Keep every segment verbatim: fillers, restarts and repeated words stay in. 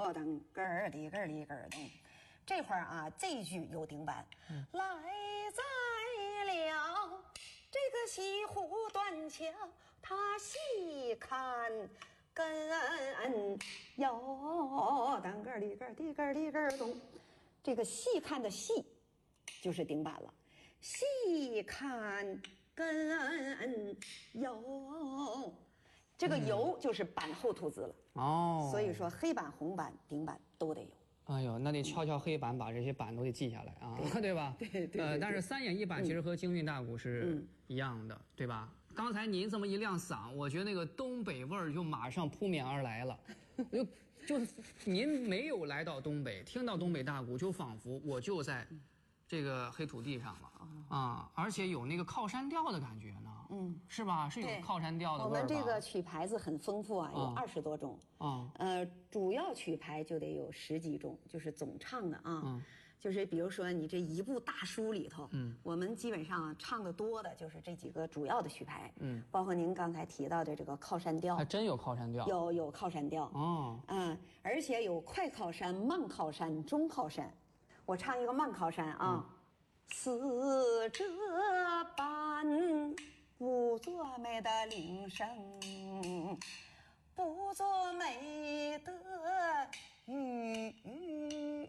噔咯儿里咯儿里咯儿咚。这会儿啊，这一句有顶板，嗯、来在了这个西湖断桥，他细看跟哟噔咯儿里咯儿里咯儿里咯儿咚。这个细看的细就是顶板了，细看跟哟。这个油就是板后吐字了哦，所以说黑板、红板、顶板都得有。 哎呦，那得敲敲黑板，把这些板都得记下来啊，对吧？ 对对对。 呃，但是三眼一板其实和京韵大鼓是一样的，嗯、对吧？刚才您这么一亮嗓，我觉得那个东北味儿就马上扑面而来了。就就是您没有来到东北，听到东北大鼓，就仿佛我就在这个黑土地上了啊，而且有那个靠山调的感觉呢，嗯，是吧？是有靠山调的味儿吧？ 我们这个曲牌子很丰富啊，有二十多种啊，呃，主要曲牌就得有十几种，就是总唱的啊，嗯、就是比如说你这一部大书里头，嗯，我们基本上唱的多的就是这几个主要的曲牌，嗯，包括您刚才提到的这个靠山调， 还真有靠山调， 有有靠山调哦，嗯，而且有快靠山、慢靠山、中靠山。我唱一个慢靠山啊，嗯、似这般不作美的铃声，不作美的语，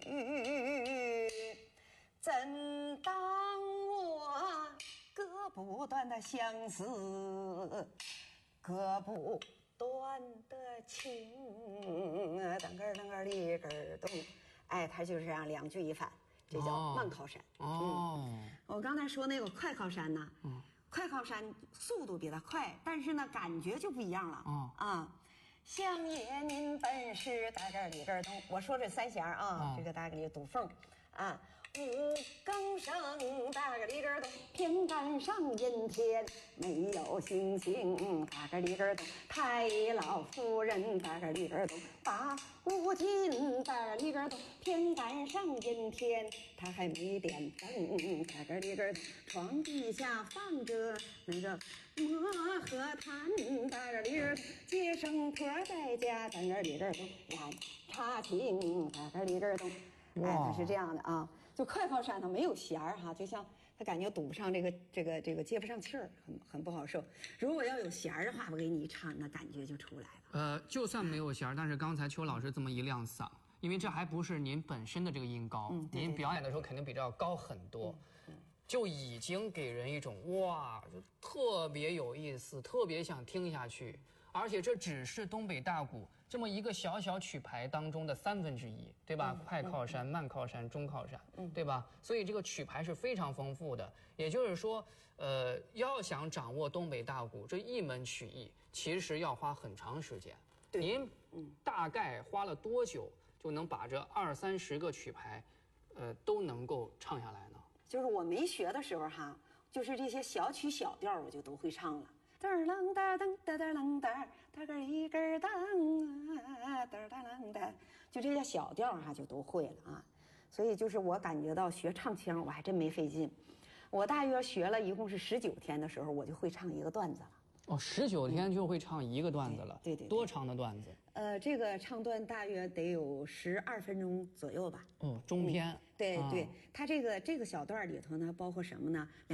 怎当我割不断的相思，割不断的情，噔个噔个里个咚。哎，它就是这样两句一反，这叫慢靠山。哦，嗯、我刚才说那个快靠山呢，嗯、快靠山速度比它快，但是呢感觉就不一样了。哦、啊，乡野您本是大个里个咚，我说这三弦啊，哦、这个大个里堵缝啊。五更声大个里个咚，偏赶上阴天没有星星大个里个咚，太老夫人大个里个咚，把五斤大个里个咚，偏赶上阴天他还没点灯大个里个咚，床底下放着那个磨和炭大个里个咚，接生婆在家大个里个咚，碗茶情大个里个咚。哎，它是这样的啊，就快靠山它没有弦儿哈，就像它感觉堵不上这个这个这个接不上气儿，很很不好受。如果要有弦儿的话，我给你一唱，那感觉就出来了。 呃，就算没有弦儿，但是刚才邱老师这么一亮嗓，因为这还不是您本身的这个音高，嗯、您表演的时候肯定比这要高很多，嗯嗯、就已经给人一种哇，就特别有意思，特别想听下去。而且这只是东北大鼓这么一个小小曲牌当中的三分之一，对吧？嗯、快靠山、嗯、慢靠山、中靠山，嗯，对吧？所以这个曲牌是非常丰富的。也就是说，呃，要想掌握东北大鼓这一门曲艺，其实要花很长时间。对，您嗯大概花了多久就能把这二三十个曲牌，呃，都能够唱下来呢？ 就是我没学的时候哈，就是这些小曲小调我就都会唱了。噔啷哒噔哒哒啷哒哒个一根当啊哒哒啷哒，就这些小调哈就都会了啊。所以就是我感觉到学唱腔我还真没费劲，我大约学了一共是十九天的时候，我就会唱一个段子了。 哦，十九天就会唱一个段子了？ 嗯、对, 对对。 多长的段子？ 呃，这个唱段大约得有十二分钟左右吧。 哦，中篇。 嗯、对、啊、对，它这个这个小段里头呢，包括什么呢？